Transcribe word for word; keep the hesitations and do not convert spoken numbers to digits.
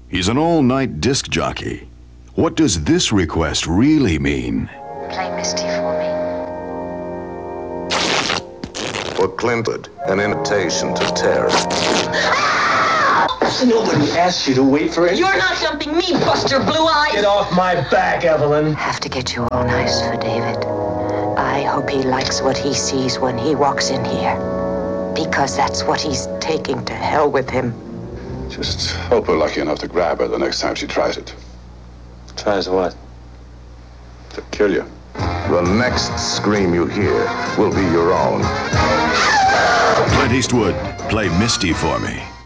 He's an all-night disc jockey. What does this request really mean? Play Misty for me. For Clintwood, an invitation to terror. Nobody asked you to wait for it. You're not dumping me, Buster Blue Eyes! Get off my back, Evelyn. Have to get you all nice for David. I hope he likes what he sees when he walks in here. Because that's what he's taking to hell with him. Just hope we're lucky enough to grab her the next time she tries it. Tries what? To kill you. The next scream you hear will be your own. Clint Eastwood, play Misty for me.